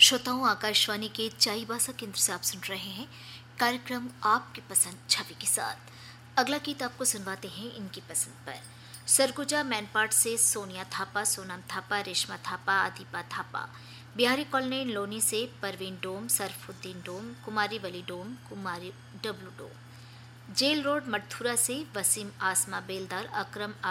श्रोताओं, आकाशवाणी के चाईबासा केंद्र से आप सुन रहे हैं कार्यक्रम आपकी पसंद छवि के साथ। अगला गीत आपको सुनवाते हैं इनकी पसंद पर। सरगुजा मैनपाट से सोनिया थापा, सोनम थापा, रेशमा थापा, आदिपा थापा। बिहारी कॉलोनी लोनी से परवीन डोम, सरफुद्दीन डोम, कुमारी वली डोम, कुमारी डब्लू डोम। जेल रोड मठथुरा से वसीम आसमा बेलदार, अकरम